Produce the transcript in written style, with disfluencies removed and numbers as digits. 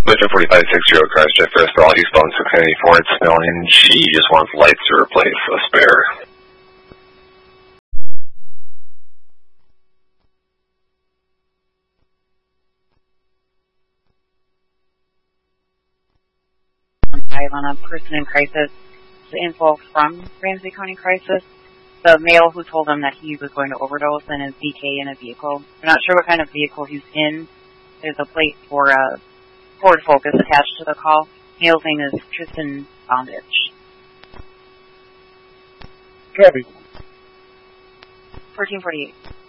Mission 45, 6-0 crash jet first all eastbound 694, it's snowing. She just wants lights to replace a spare. On a person in crisis. The info from Ramsey County Crisis. The male who told him that he was going to overdose and is DK in a vehicle. We're not sure what kind of vehicle he's in. There's a plate for a Ford Focus attached to the call. Male's name is Tristan Bondage. Copy. 1448.